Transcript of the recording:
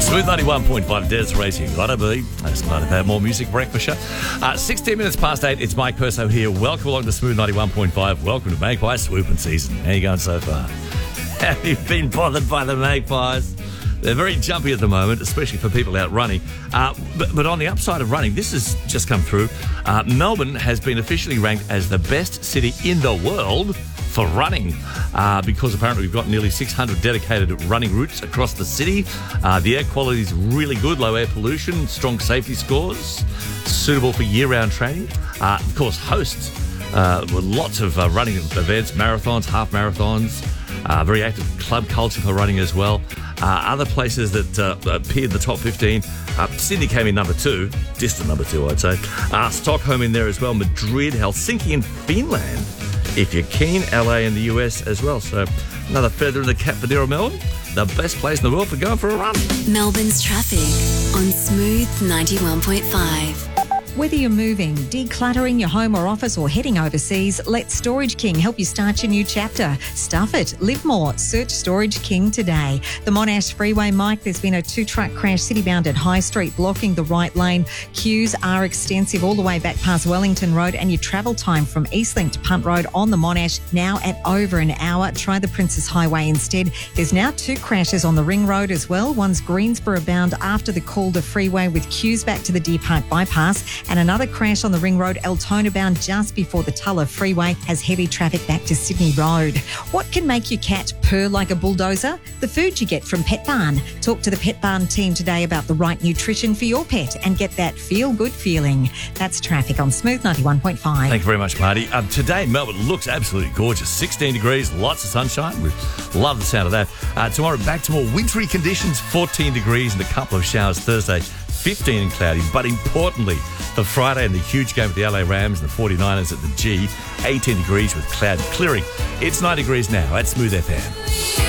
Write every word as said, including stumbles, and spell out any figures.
Smooth ninety-one point five, Des Racing. Gotta be. That's not a bad more music breakfast show. Uh, sixteen minutes past eight, it's Mike Perso here. Welcome along to Smooth ninety-one point five. Welcome to Magpie Swooping Season. How you going so far? Have you been bothered by the Magpies? They're very jumpy at the moment, especially for people out running. Uh, but, but on the upside of running, this has just come through. Uh, Melbourne has been officially ranked as the best city in the world for running uh, because apparently we've got nearly six hundred dedicated running routes across the city. Uh, the air quality is really good, low air pollution, strong safety scores, suitable for year-round training. Uh, of course, hosts uh, with lots of uh, running events, marathons, half marathons, uh, very active club culture for running as well. Uh, other places that uh, appeared in the top fifteen, uh, Sydney came in number two, distant number two, I'd say. Uh, Stockholm in there as well, Madrid, Helsinki in Finland, if you're keen, L A in the U S as well. So another feather in the cap for Nero Melbourne, the best place in the world for going for a run. Melbourne's traffic on Smooth ninety-one point five. Whether you're moving, decluttering your home or office, or heading overseas, let Storage King help you start your new chapter. Stuff it, live more. Search Storage King today. The Monash Freeway, Mike, there's been a two-truck crash city-bound at High Street, blocking the right lane. Queues are extensive all the way back past Wellington Road, and your travel time from Eastlink to Punt Road on the Monash now at over an hour. Try the Princess Highway instead. There's now two crashes on the Ring Road as well. One's Greensboro bound after the Calder Freeway with queues back to the Deer Park bypass, and another crash on the Ring Road, Altona bound just before the Tulla Freeway, has heavy traffic back to Sydney Road. What can make your cat purr like a bulldozer? The food you get from Pet Barn. Talk to the Pet Barn team today about the right nutrition for your pet and get that feel-good feeling. That's traffic on Smooth ninety-one point five. Thank you very much, Marty. Um, today, Melbourne looks absolutely gorgeous. sixteen degrees, lots of sunshine. We love the sound of that. Uh, tomorrow, back to more wintry conditions, fourteen degrees and a couple of showers Thursday. fifteen and cloudy, but importantly, for Friday and the huge game with the L A Rams and the forty-niners at the G, eighteen degrees with cloud clearing. It's nine degrees now at Smooth F M.